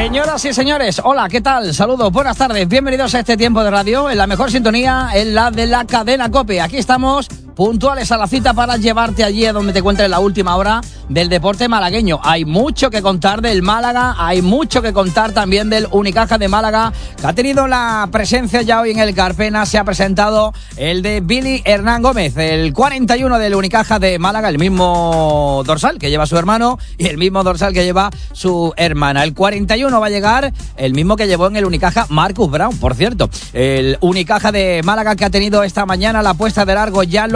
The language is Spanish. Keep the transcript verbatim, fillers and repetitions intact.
Señoras y señores, hola, ¿qué tal? Saludos, buenas tardes, bienvenidos a este tiempo de radio, en la mejor sintonía, en la de la cadena COPE. Aquí estamos, puntuales a la cita para llevarte allí a donde te encuentres la última hora del deporte malagueño. Hay mucho que contar del Málaga, hay mucho que contar también del Unicaja de Málaga, que ha tenido la presencia ya hoy en el Carpena. Se ha presentado el de Billy Hernán Gómez, el cuarenta y uno del Unicaja de Málaga, el mismo dorsal que lleva su hermano y el mismo dorsal que lleva su hermana. El cuarenta y uno va a llegar el mismo que llevó en el Unicaja Marcus Brown, por cierto. El Unicaja de Málaga, que ha tenido esta mañana la puesta de largo ya lo